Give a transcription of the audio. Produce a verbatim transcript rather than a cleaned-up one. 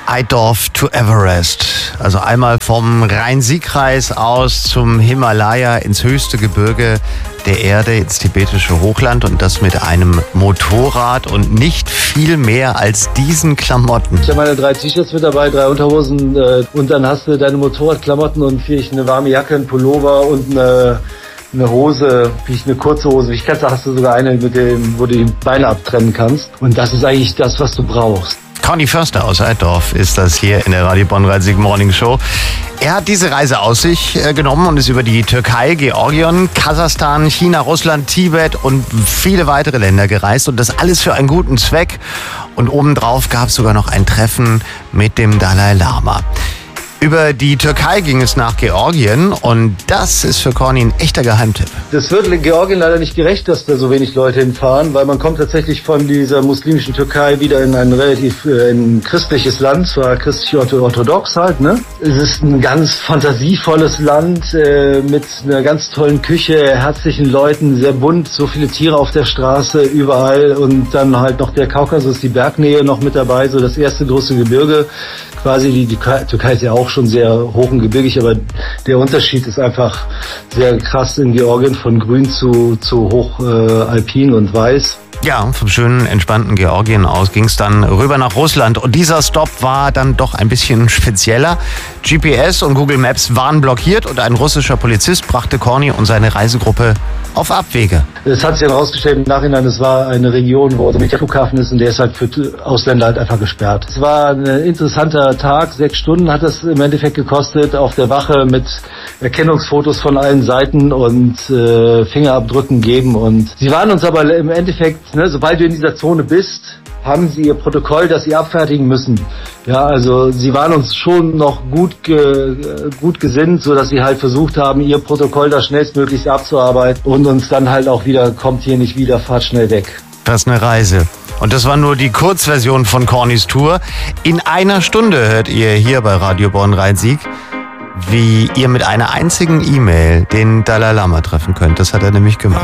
Eidorf to Everest. Also einmal vom Rhein-Sieg-Kreis aus zum Himalaya, ins höchste Gebirge der Erde, ins tibetische Hochland, und das mit einem Motorrad und nicht viel mehr als diesen Klamotten. Ich habe meine drei T-Shirts mit dabei, drei Unterhosen äh, und dann hast du deine Motorradklamotten und vielleicht eine warme Jacke, ein Pullover und eine, eine Hose, vielleicht eine kurze Hose. Ich kenne, hast du sogar eine, mit dem, wo du die Beine abtrennen kannst. Und das ist eigentlich das, was du brauchst. Conny Förster aus Eidorf ist das hier in der Radio Bonn-Rhein-Sieg Morning Show. Er hat diese Reise aus sich äh, genommen und ist über die Türkei, Georgien, Kasachstan, China, Russland, Tibet und viele weitere Länder gereist. Und das alles für einen guten Zweck. Und obendrauf gab es sogar noch ein Treffen mit dem Dalai Lama. Über die Türkei ging es nach Georgien und das ist für Conny ein echter Geheimtipp. Das wird Georgien leider nicht gerecht, dass da so wenig Leute hinfahren, weil man kommt tatsächlich von dieser muslimischen Türkei wieder in ein relativ äh, ein christliches Land, zwar christlich-orthodox halt, ne? Es ist ein ganz fantasievolles Land äh, mit einer ganz tollen Küche, herzlichen Leuten, sehr bunt, so viele Tiere auf der Straße, überall, und dann halt noch der Kaukasus, die Bergnähe noch mit dabei, so das erste große Gebirge. Quasi die, die Türkei ist ja auch schon sehr hoch und gebirgig, aber der Unterschied ist einfach sehr krass in Georgien, von grün zu, zu hoch äh, alpin und weiß. Ja, vom schönen, entspannten Georgien aus ging es dann rüber nach Russland. Und dieser Stopp war dann doch ein bisschen spezieller. G P S und Google Maps waren blockiert und ein russischer Polizist brachte Conny und seine Reisegruppe auf Abwege. Es hat sich dann herausgestellt im Nachhinein, es war eine Region, wo der Flughafen ist, und der ist halt für Ausländer halt einfach gesperrt. Es war ein interessanter Tag, sechs Stunden hat es im Endeffekt gekostet, auf der Wache mit Erkennungsfotos von allen Seiten und äh, Fingerabdrücken geben. Und sie waren uns aber im Endeffekt, ne, sobald du in dieser Zone bist, haben sie ihr Protokoll, das sie abfertigen müssen. Ja, also sie waren uns schon noch gut ge, gut gesinnt, so dass sie halt versucht haben, ihr Protokoll da schnellstmöglichst abzuarbeiten und uns dann halt auch wieder, kommt hier nicht wieder, fahrt schnell weg. Das ist eine Reise. Und das war nur die Kurzversion von Cornys Tour. In einer Stunde hört ihr hier bei Radio Bonn-Rhein-Sieg, wie ihr mit einer einzigen E-Mail den Dalai Lama treffen könnt. Das hat er nämlich gemacht.